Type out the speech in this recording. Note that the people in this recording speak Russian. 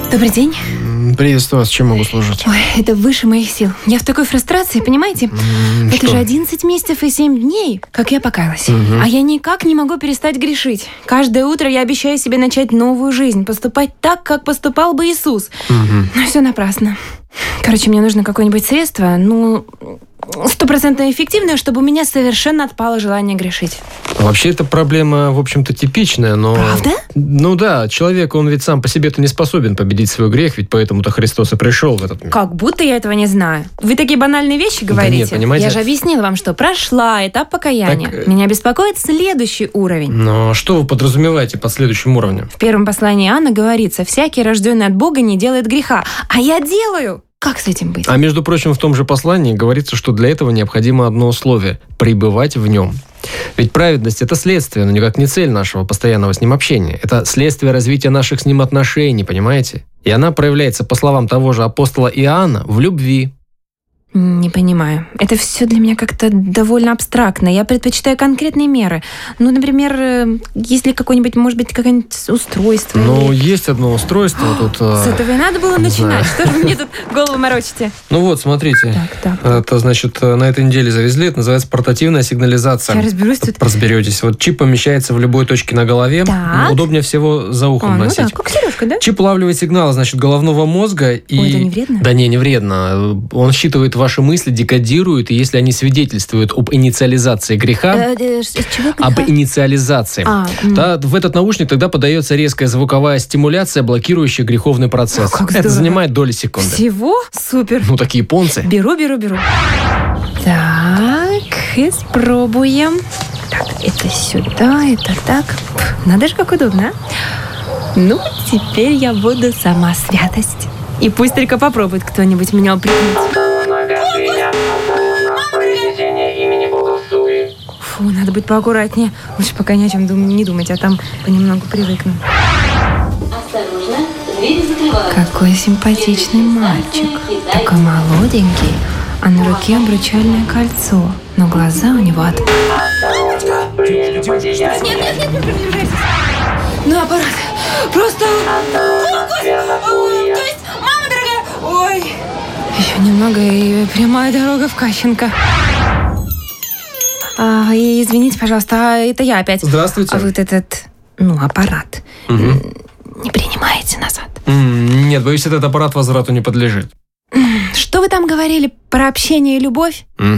Добрый день. Приветствую вас. Чем могу служить? Ой, это выше моих сил. Я в такой фрустрации, понимаете? Это что? же 11 месяцев и 7 дней, как я покаялась. А я никак не могу перестать грешить. Каждое утро я обещаю себе начать новую жизнь, поступать так, как поступал бы Иисус. Но все напрасно. Короче, мне нужно какое-нибудь средство, 100% эффективное, чтобы у меня совершенно отпало желание грешить. Вообще, эта проблема, в общем-то, типичная, но... Правда? Ну да, человек, он ведь сам по себе-то не способен победить свой грех, ведь поэтому-то Христос и пришел в этот мир. Как будто я этого не знаю. Вы такие банальные вещи говорите. Да нет, понимаете... Я же объяснила вам, что прошла этап покаяния. Так... Меня беспокоит следующий уровень. Но что вы подразумеваете под следующим уровнем? В первом послании Иоанна говорится: всякий, рожденный от Бога, не делает греха. А я делаю! Как с этим быть? А между прочим, в том же послании говорится, что для этого необходимо одно условие – пребывать в нем. Ведь праведность – это следствие, но никак не цель нашего постоянного с ним общения. Это следствие развития наших с ним отношений, понимаете? И она проявляется, по словам того же апостола Иоанна, в любви. Не понимаю. Это все для меня как-то довольно абстрактно. Я предпочитаю конкретные меры. Ну, например, есть ли какое-нибудь, может быть, какое-нибудь устройство? Ну, есть одно устройство тут... С этого и надо было начинать. Что же вы мне тут голову морочите? Ну вот, смотрите. Так. Это, значит, на этой неделе завезли. Это называется портативная сигнализация. Я разберусь тут. Разберетесь. Вот чип помещается в любой точке на голове. Так. Удобнее всего за ухом носить. Ну да, как сережка, да? Чип улавливает сигналы, значит, головного мозга. И... Ой, это не вредно? Да не вредно. Он считывает ваши мысли, декодирует, и если они свидетельствуют об инициализации греха, Чего греха? об инициализации, да, в этот наушник тогда подается резкая звуковая стимуляция, блокирующая греховный процесс. Как Это здорово. занимает доли секунды. Всего? Супер. Ну, такие японцы. Беру. Так, испробуем. Так, это сюда, это так. Надо же, как удобно, а? Ну, теперь я буду сама святость. И пусть только попробует кто-нибудь меня упрекнуть. Фу, надо быть поаккуратнее. Лучше пока ни о чем не думать, а там понемногу привыкну. Осторожно, двери закрываются. Какой симпатичный мальчик. Такой молоденький, а на руке обручальное кольцо. Но глаза у него от... Нет, не приближайтесь. Ну, аппарат. Просто... То есть, мама дорогая... Ой. Еще немного и прямая дорога в Кащенко. Извините, пожалуйста, это я опять. Здравствуйте. А вот этот, аппарат не принимаете назад? Нет, боюсь, этот аппарат возврату не подлежит. Что вы там говорили про общение и любовь?